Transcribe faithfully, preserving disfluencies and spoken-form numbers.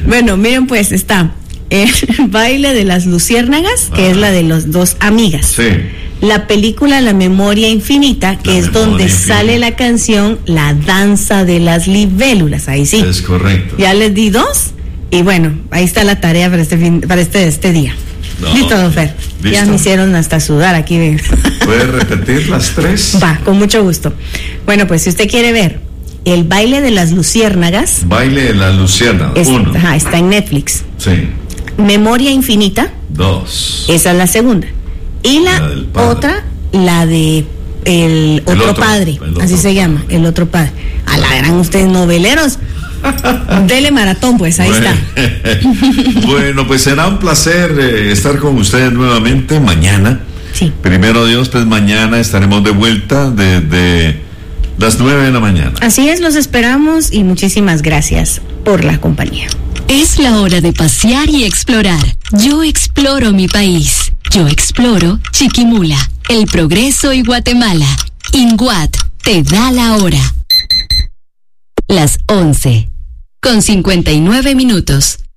Bueno, miren pues, está el baile de las luciérnagas, que ah. es la de los dos amigas. Sí. La película La Memoria Infinita, que la es donde infinita. sale la canción La Danza de las Libélulas. Ahí sí. Es correcto. Ya les di dos. Y bueno, ahí está la tarea para este fin, para este, este día. No, Listo, don Fer. ¿Listo? Ya me hicieron hasta sudar aquí. ¿Puede repetir las tres? Va, con mucho gusto. Bueno, pues si usted quiere ver el baile de las luciérnagas. Baile de las luciérnagas. Es, Uno. Ajá, está en Netflix. Sí. Memoria Infinita. Dos. Esa es la segunda. Y la, la otra, la de el otro, el otro padre, el otro así se llama, el otro padre. A la gran ustedes noveleros. Dele maratón, pues ahí bueno. está. Bueno, pues será un placer eh, estar con ustedes nuevamente mañana. Sí. Primero Dios, pues mañana estaremos de vuelta desde las nueve de la mañana. Así es, los esperamos y muchísimas gracias por la compañía. Es la hora de pasear y explorar. Yo exploro mi país. Yo exploro Chiquimula, El Progreso y Guatemala. INGUAT te da la hora. Las once, con cincuenta y nueve minutos.